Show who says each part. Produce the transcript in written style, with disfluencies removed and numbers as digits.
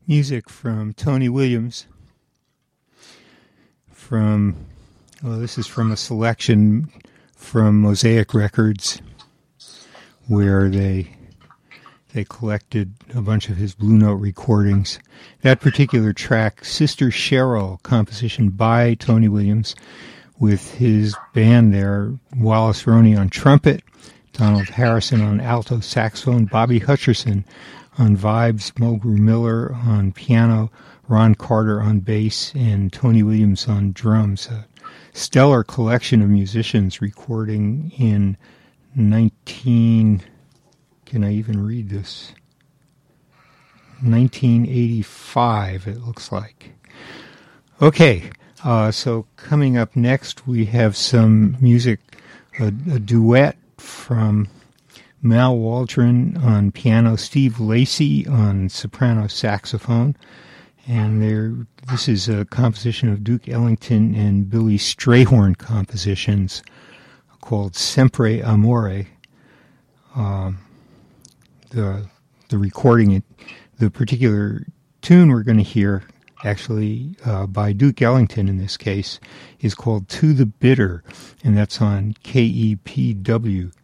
Speaker 1: music from Tony Williams this is from a selection from Mosaic Records where they collected a bunch of his Blue Note recordings. That particular track, Sister Cheryl, composition by Tony Williams with his band there, Wallace Roney on trumpet, Donald Harrison on alto saxophone, Bobby Hutcherson on vibes, Mulgrew Miller on piano, Ron Carter on bass, and Tony Williams on drums. A stellar collection of musicians recording in can I even read this? 1985, it looks like. Okay, so coming up next, we have some music, a duet from Mal Waldron on piano, Steve Lacy on soprano saxophone, and this is a composition of Duke Ellington and Billy Strayhorn compositions called Sempre Amore. The recording, the particular tune we're going to hear, actually by Duke Ellington in this case, is called To the Bitter, and that's on KEPW